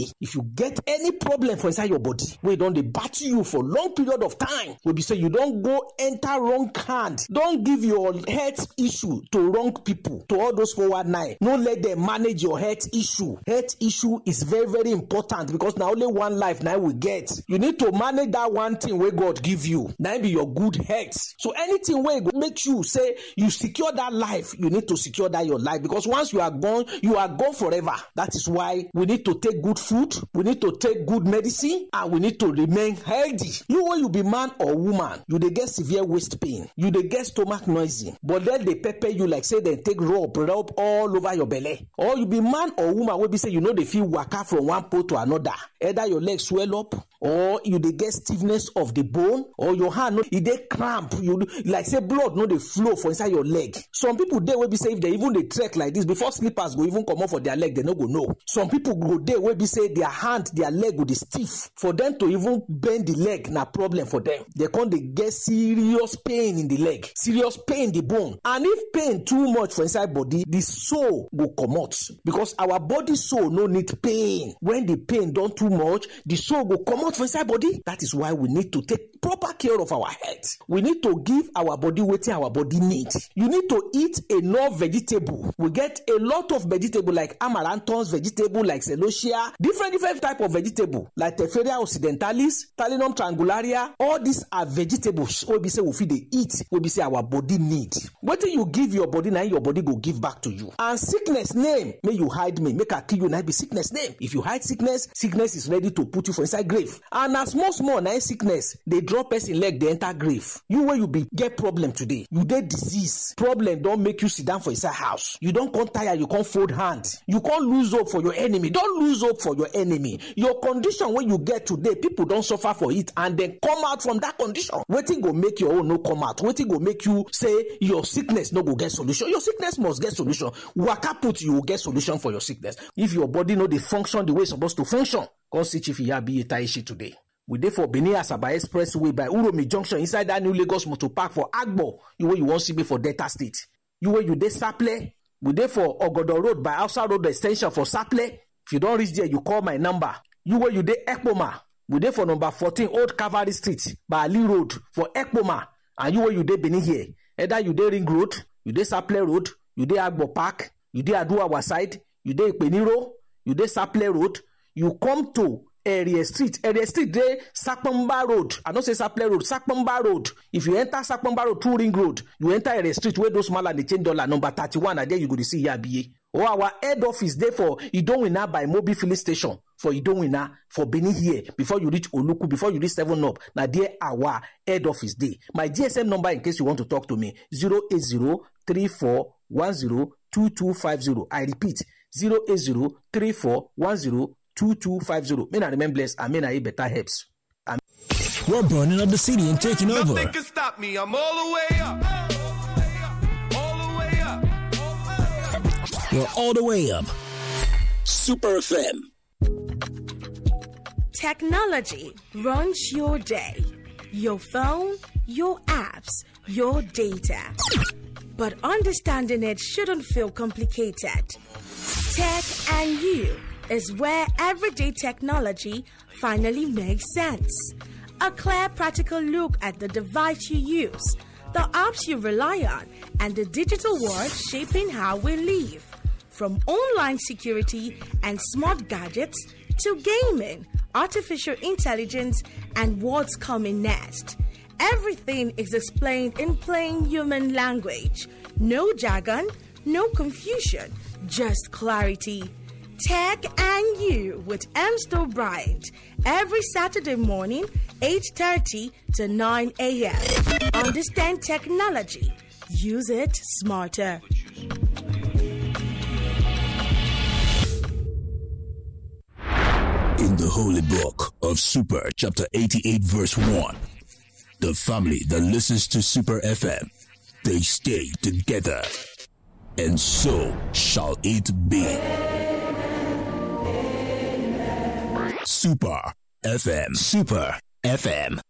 body. If you get any problem for inside your body, we don't dey battle you for long period of time, we be say you don't go enter wrong hand, don't give your health issue to wrong people, to all those 419. No let them manage your health issue. Health issue is very, very important because now only one life now we get. You need to manage that one thing where God give you. Now be your good health. So anything where go make you say you secure that life, you need to secure that your life, because once you are gone forever. That is why we need to take good food, we need to take good medicine, and we need to remain healthy. You when you be man or woman, you dey get severe waist pain, you dey get stomach noisy, but then they pepper you like say they take rub all over your belly. Or you be man or woman wey be say you know they feel waka from one pole to another. Either your legs swell up, or you dey get stiffness of the bone, or your hand e dey cramp. You like say blood no dey flow for inside your leg. Some people dey wey be say if they even dey trek like this, before slippers go even come off for their leg, they no go know. Some people go dey wey be say their hand, their leg go dey stiff. For them to even bend the leg na problem for them. They come dey get serious pain in the leg, serious pain in the bone. And if pain too much for inside body, the soul go comot, because our body soul no need pain. When the pain don too much, the soul go comot for inside body. That is why we need to take proper care of our health. We need to give our body wetin our body need. You need to eat enough vegetable. We get a lot of vegetable like amaranthus vegetable, like celosia, different type of vegetable like Tephria occidentalis, Talinum triangularia. All these are vegetables wey be say we fit dey eat, wey be say our body need. Wetin you give your body, na your body go give back to you. And sickness name, may you hide me, make I kill you, na be sickness name. If you hide sickness, sickness is ready to put you for inside grave. And na small na sickness dey draw person leg dey enter grave. You wey you be get problem today, you dey disease, problem don make you sit down for inside house, you don come tire, you come fold hand, you come lose hope for your enemy. Don't lose hope for your enemy. Your condition wey you get today, people don suffer for it and then come out from that condition. Wetin go make your own no come out? Wetin go make you say your sickness no go get solution? Your sickness must get solution. Waka put, you will get solution for your sickness. If your body no dey function the way it's supposed to function, come see Chief Iyabi Taishi today. We dey for Benin Asaba Expressway by Uromi Junction inside that new Lagos Motor Park for Agbo. You wey you wan see me for Delta State. You wey you dey Saple. We dey for Ogodo Road by Hausa Road Extension for Saple. If you don't reach there, you call my number. You wey you dey Ekpoma. We dey for number 14 Old Cavalry Street by Ali Road for Ekpoma. And you wey you dey Benin here, either you dey Ring Road, you dey Saple Road, you dey Agbo Park, you dey Aduawa side, you dey Ipeniro, you dey Saple Road, you come to Area Street dey Sakpamba Road. I don't say Saple Road, Sakpamba Road. If you enter Sakpamba Road through Ring Road, you enter Area Street where those small and they change dollar number 31, and there you go to see Yabiye. Or our head office there for Idowina by Mobi Filling Station for Idowina for Benin here. Before you reach Oluku, before you reach 7 Up, now there our head office there. My GSM number in case you want to talk to me, 08034102250. I repeat, 08034102250. May I remain blessed and may I eat better helps. We're burning up the city and taking over. Nothing can stop me. I'm all the way up. All the way up. We're all the way up. Super FM. Technology runs your day, your phone, your apps, your data. But understanding it shouldn't feel complicated. Tech and You is where everyday technology finally makes sense. A clear, practical look at the device you use, the apps you rely on, and the digital world shaping how we live. From online security and smart gadgets to gaming, artificial intelligence, and what's coming next. Everything is explained in plain human language. No jargon, no confusion, just clarity. Tech and You with M. Stowe Bryant. Every Saturday morning, 8:30 to 9 a.m. Understand technology. Use it smarter. In the holy book of Super, chapter 88, verse 1, the family that listens to Super FM, they stay together. And so shall it be. Super FM. Super FM.